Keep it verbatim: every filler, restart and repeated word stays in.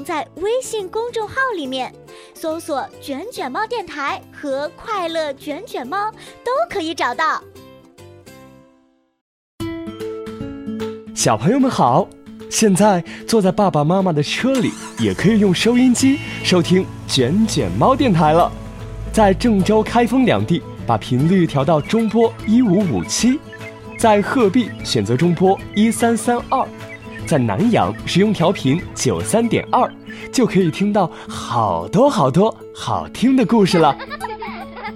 在微信公众号里面，搜索卷卷猫电台和快乐卷卷猫都可以找到。 小朋友们好，现在坐在爸爸妈妈的车里，也可以用收音机收听卷卷猫电台了。在郑州、开封两地把频率调到中波一五五七，在鹤壁选择中波一三三二，在南阳使用调频九三点二，就可以听到好多好多好听的故事了。